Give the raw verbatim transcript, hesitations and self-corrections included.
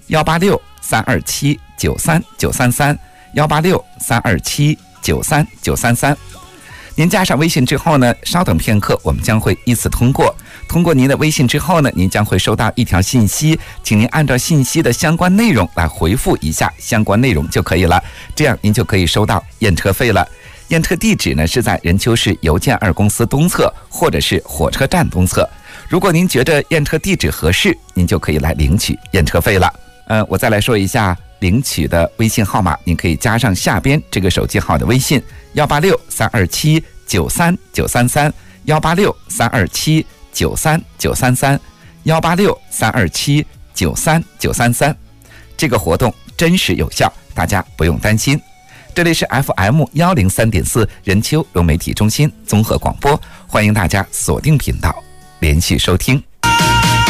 幺八六三二七九三九三三，幺八六三二七九三九三三。您加上微信之后呢，稍等片刻，我们将会依次通过。通过您的微信之后呢，您将会收到一条信息，请您按照信息的相关内容来回复一下相关内容就可以了，这样您就可以收到验车费了。验车地址呢是在任丘市邮件二公司东侧，或者是火车站东侧。如果您觉得验车地址合适，您就可以来领取验车费了。呃，我再来说一下领取的微信号码，您可以加上下边这个手机号的微信幺八六三二七九三九三三，幺八六三二七九三九三三，幺八六三二七九三九三三。这个活动真实有效，大家不用担心。这里是 F M 一零三点四 任丘融媒体中心综合广播，欢迎大家锁定频道，连续收听。